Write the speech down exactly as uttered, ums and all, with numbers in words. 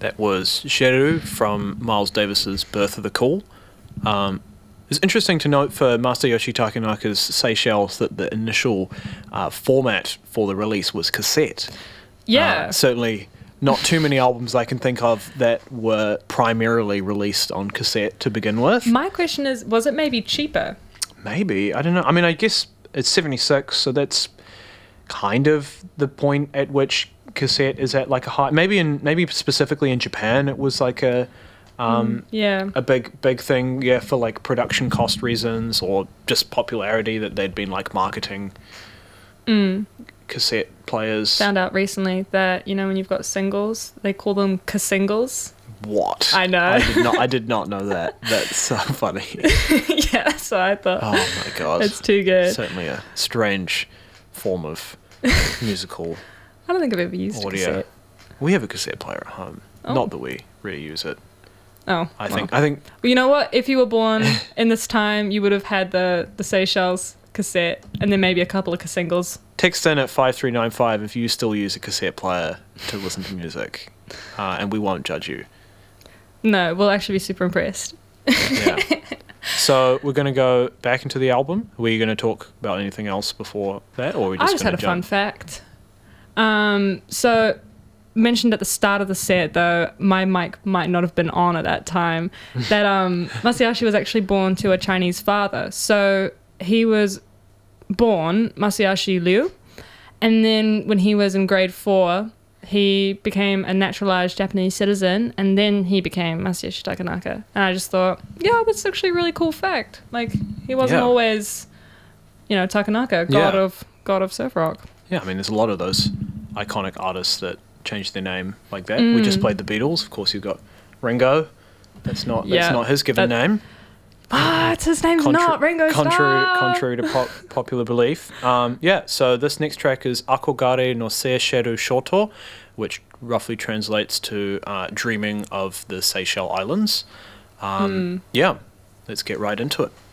That was Sheru from Miles Davis's Birth of the Cool. Um, it's interesting to note for Masayoshi Takanaka's Seychelles that the initial uh, format for the release was cassette. Yeah. Uh, certainly not too many albums I can think of that were primarily released on cassette to begin with. My question is, was it maybe cheaper? Maybe. I don't know. I mean, I guess it's seventy-six, so that's kind of the point at which cassette is at like a high. Maybe in maybe specifically in Japan, it was like a um, mm, yeah a big big thing, yeah, for like production cost reasons or just popularity that they'd been like marketing mm. cassette players. Found out recently that, you know, when you've got singles, they call them ca-singles. What? I know. I did not. I did not know that. That's so funny. Yeah, so I thought, Oh my god, it's too good. Certainly a strange form of musical I don't think I've ever used audio. a cassette. We have a cassette player at home. Oh. Not that we really use it. Oh, I well. think. I think. Well, you know what? If you were born in this time, you would have had the, the Seychelles cassette and then maybe a couple of ca-singles. Text in at five three nine five if you still use a cassette player to listen to music, uh, and we won't judge you. No, we'll actually be super impressed. Yeah. So we're going to go back into the album. Were you going to talk about anything else before that, or are we just I just had gonna a fun jump? fact. Um, so mentioned at the start of the set, though my mic might not have been on at that time, that um, Masayoshi was actually born to a Chinese father. So he was born Masayoshi Liu, and then when he was in grade four, he became a naturalized Japanese citizen, and then he became Masayoshi Takanaka. And I just thought, yeah, that's actually a really cool fact. Like, he wasn't Yeah. always, you know, Takanaka, god Yeah. of god of surf rock. Yeah, I mean, there's a lot of those iconic artists that change their name like that. We just Mm. played the Beatles. Of course, you've got Ringo. That's not. That's Yeah, not his given that- name. What? His name's Contra- not Ringo contrary, Starr. contrary to pop- popular belief. Um, yeah, so this next track is Akogare no Seisheru Shoto, which roughly translates to uh, Dreaming of the Seychelles Islands. Um, Mm. Yeah, let's get right into it.